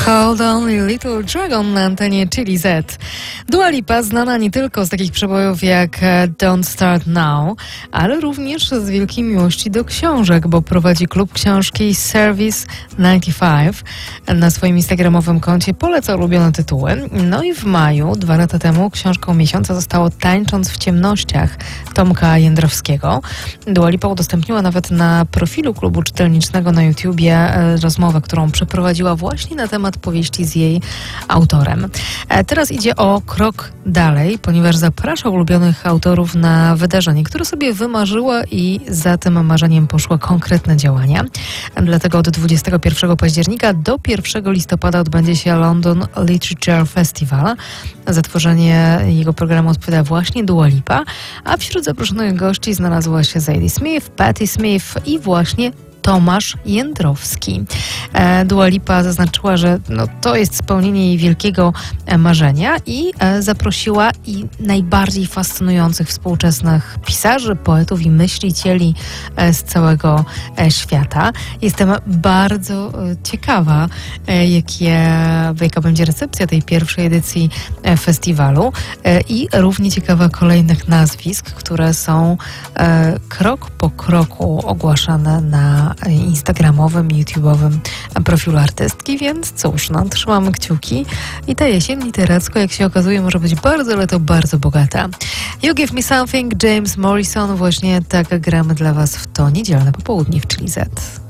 Hold On Little Dragon na antenie Chili Z. Dua Lipa znana nie tylko z takich przebojów jak Don't Start Now, ale również z wielkiej miłości do książek, bo prowadzi klub książki Service 95. Na swoim instagramowym koncie poleca ulubione tytuły. No i w maju, 2 lata temu, książką miesiąca zostało Tańcząc w ciemnościach Tomka Jędrowskiego. Dua Lipa udostępniła nawet na profilu klubu czytelniczego na YouTubie rozmowę, którą przeprowadziła właśnie na temat powieści z jej autorem. Teraz idzie o krok dalej, ponieważ zaprasza ulubionych autorów na wydarzenie, które sobie wymarzyła i za tym marzeniem poszły konkretne działania. Dlatego od 21 października do 1 listopada odbędzie się London Literature Festival. Za tworzenie jego programu odpowiada właśnie Dua Lipa, a wśród zaproszonych gości znalazła się Zadie Smith, Patti Smith i właśnie Tomasz Jędrowski. Dua Lipa zaznaczyła, że to jest spełnienie jej wielkiego marzenia i zaprosiła i najbardziej fascynujących współczesnych pisarzy, poetów i myślicieli z całego świata. Jestem bardzo ciekawa, jaka będzie recepcja tej pierwszej edycji festiwalu i równie ciekawa kolejnych nazwisk, które są krok po kroku ogłaszane na instagramowym, YouTube'owym profilu artystki, więc cóż, trzymamy kciuki i ta jesień literacko, jak się okazuje, może być bardzo, ale to bardzo bogata. You Give Me Something, James Morrison, właśnie tak gramy dla Was w to niedzielne popołudnie w Chili Z.